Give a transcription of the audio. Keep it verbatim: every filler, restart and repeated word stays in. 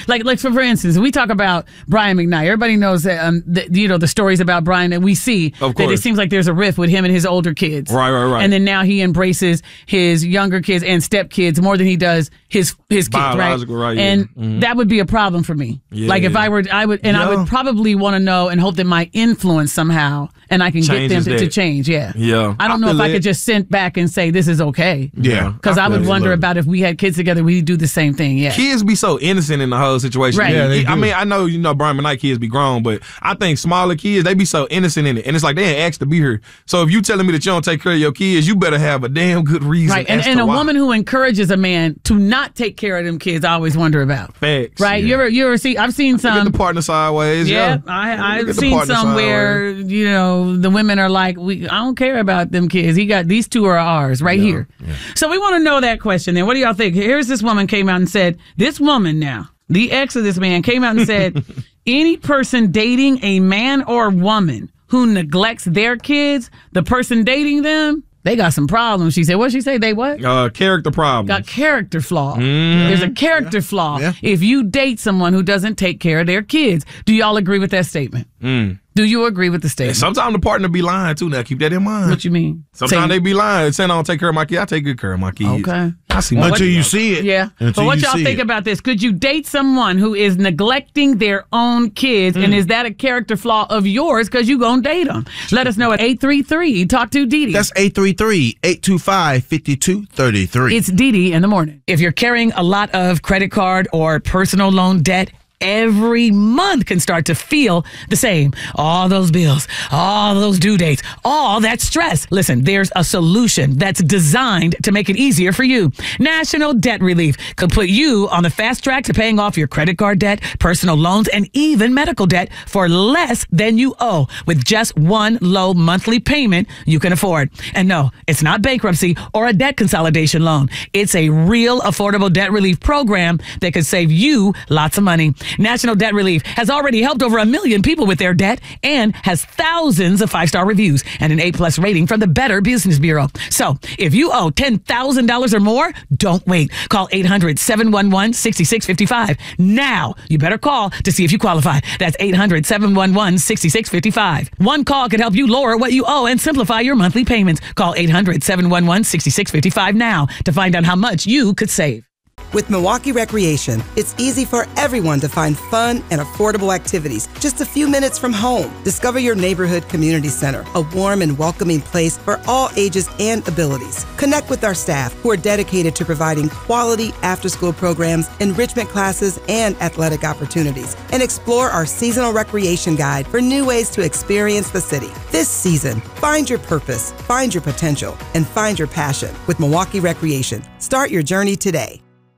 Like, like for, for instance, we talk about Brian McKnight. Everybody knows that, um, the, you know, the stories about Brian that we see. Of that course. it seems like there's a rift with him and his older kids. Right, right, right. And then now he embraces his younger kids and stepkids more than he does his his kids, right? Biological, right, yeah. And Mhm. that would be a problem for me. Yeah. Like if I were, I would, and I Yeah. would probably want to know and hope that my influence somehow, and I can get them Changes to, to that. change. Yeah. Yeah. I don't I know if feel I it. could just sit back and say this is okay. Yeah. Because I, would feel wonder it. about if we had kids together, we'd do the same thing. Yeah. Kids be so innocent in the whole situation. Right. Yeah, they I do. mean, I know, you know, Brian McKnight kids be grown, but I think smaller kids, they be so innocent in it. And it's like they ain't asked to be here. So if you telling me that you don't take care of your kids, you better have a damn good reason. Right. And, as and to a why. woman who encourages a man to not take care of them kids, I always wonder about. Facts. Right. Yeah. You ever, you ever see, I've seen Look at some. the partner sideways. Yeah, Yeah. I, Look I've at the seen partner some sideways. where, you know, the women are like, we, I don't care about them kids. He got, these two are ours right here. So we want to know that question then. What do y'all think? Here's this woman came out and said, this woman now, the ex of this man came out and said, any person dating a man or woman who neglects their kids, the person dating them, they got some problems. She said, what'd she say? They what? Uh, character problems. Got character flaw. Mm-hmm. There's a character flaw Yeah. if you date someone who doesn't take care of their kids. Do y'all agree with that statement? Mm. Do you agree with the statement? Sometimes the partner be lying too. Now keep that in mind. What you mean? Sometimes Saying- they be lying, saying I don't take care of my kids. I take good care of my kids. Okay. I see Until my you see it. Yeah. Until But what you y'all see think it. about this? Could you date someone who is neglecting their own kids? Mm. And is that a character flaw of yours because you going to date them? Let us know at eight three three. Talk to Dee Dee. That's eight three three, eight two five, five two three three. It's Dee Dee in the morning. If you're carrying a lot of credit card or personal loan debt, every month can start to feel the same. All those bills, all those due dates, all that stress. Listen, there's a solution that's designed to make it easier for you. National Debt Relief could put you on the fast track to paying off your credit card debt, personal loans, and even medical debt for less than you owe with just one low monthly payment you can afford. And no, it's not bankruptcy or a debt consolidation loan. It's a real affordable debt relief program that could save you lots of money. National Debt Relief has already helped over a million people with their debt and has thousands of five-star reviews and an A-plus rating from the Better Business Bureau. So if you owe ten thousand dollars or more, don't wait. Call eight hundred, seven one one, six six five five. Now, you better call to see if you qualify. That's eight hundred, seven one one, six six five five. One call could help you lower what you owe and simplify your monthly payments. Call eight hundred, seven one one, six six five five now to find out how much you could save. With Milwaukee Recreation, it's easy for everyone to find fun and affordable activities just a few minutes from home. Discover your neighborhood community center, a warm and welcoming place for all ages and abilities. Connect with our staff who are dedicated to providing quality after-school programs, enrichment classes, and athletic opportunities. And explore our seasonal recreation guide for new ways to experience the city. This season, find your purpose, find your potential, and find your passion with Milwaukee Recreation. Start your journey today.